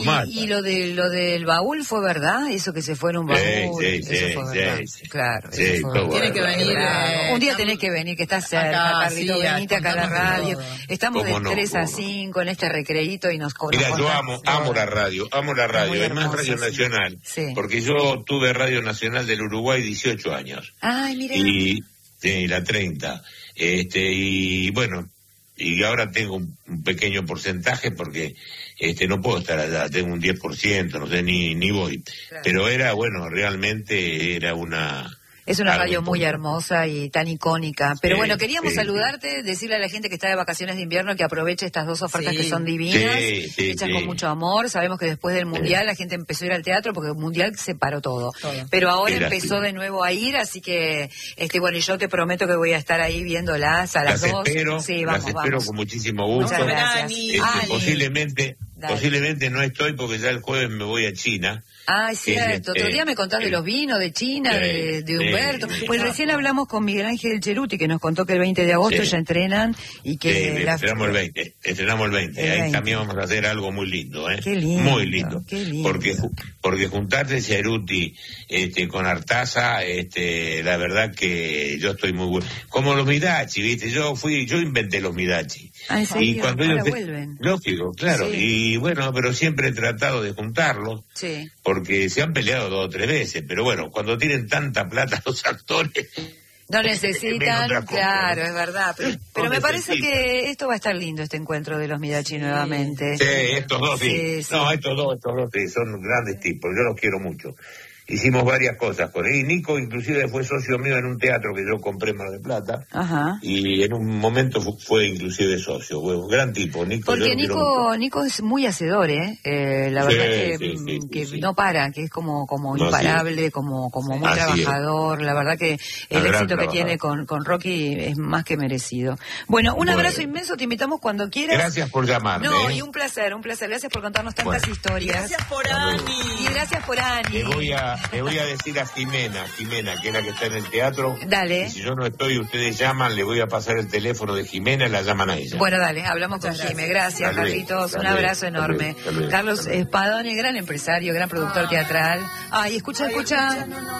Mal. Y lo del baúl fue verdad, eso que se fue en un baúl, Sí, eso fue verdad. sí. Claro, Sí, eso fue todo verdad. Tiene que venir. Un día tenés que venir, que estás cerca, acá, Carlito, sí, venite acá a la contanos radio. todo. Estamos de ¿Cómo no? 3 a ¿Cómo no? 5 en este recreíto y nos Mira, yo contás. amo la radio, Muy además hermosa, Radio sí. Nacional, Sí. porque yo tuve Radio Nacional del Uruguay 18 años, Ay, mira. y la 30, y bueno, y ahora tengo un pequeño porcentaje porque no puedo estar allá, tengo un 10%, no sé, ni voy, Claro. pero realmente era una... Es una algo radio muy importante. hermosa y tan icónica. Pero Sí, bueno, queríamos sí, saludarte, decirle a la gente que está de vacaciones de invierno que aproveche estas 2 ofertas Sí. que son divinas, Sí, hechas sí. con mucho amor. Sabemos que después del Mundial la gente empezó a ir al teatro porque el Mundial se paró todo. Pero ahora Era empezó así. de nuevo a ir, así que, bueno, y yo te prometo que voy a estar ahí viéndolas a las 2. Sí, las vamos, espero vamos. con muchísimo gusto. Muchas gracias. Ani. Posiblemente no estoy porque ya el jueves me voy a China. Ah, es cierto. Otro día me contás de los vinos de China, de Humberto. Pues recién hablamos con Miguel Ángel Cheruti, que nos contó que el 20 de agosto Sí. ya entrenan y que... Estrenamos el 20. El 20. Ahí también vamos a hacer algo muy lindo, ¿eh? Qué lindo, Muy lindo. qué lindo. Porque juntarse Cheruti con Artaza, la verdad que yo estoy muy bueno. Como los Midachi, ¿viste? Yo inventé los Midachi. Ah, ¿en serio? Y cuando Ahora ellos vuelven. Lógico, claro. Sí. Y bueno, pero siempre he tratado de juntarlos. Sí. Porque se han peleado 2 o 3 veces, pero bueno, cuando tienen tanta plata los actores... No necesitan, otra cosa, claro, ¿no? es verdad. Pero me parece que esto va a estar lindo, este encuentro de los Midachi nuevamente. Sí, estos dos sí. Sí. No, estos dos sí, son grandes tipos, yo los quiero mucho. Hicimos varias cosas con él. Y Nico inclusive fue socio mío en un teatro que yo compré en Mar del Plata. Ajá. Y en un momento fue inclusive socio. Fue un gran tipo, Nico. Porque yo lo quiero mucho. Nico es muy hacedor, ¿eh? La Sí, verdad que sí. no para, que es como No, imparable, como muy Así es. trabajador. La verdad que el Un gran éxito que trabajador. tiene con Rocky es más que merecido. Bueno, un abrazo inmenso, te invitamos cuando quieras. Gracias por llamarme. No, ¿eh? y un placer. Gracias por contarnos tantas historias. Gracias por Ani. Y gracias por Ani. Le voy a decir a Jimena, que es la que está en el teatro. Dale. Y si yo no estoy, ustedes llaman, le voy a pasar el teléfono de Jimena y la llaman a ella. Bueno, dale, hablamos con Jimé. Gracias, Hasta luego, Carlitos. hasta Un luego, abrazo hasta enorme. luego, hasta luego, Carlos hasta luego. Espadone, gran empresario, gran productor teatral. Ay, escucha.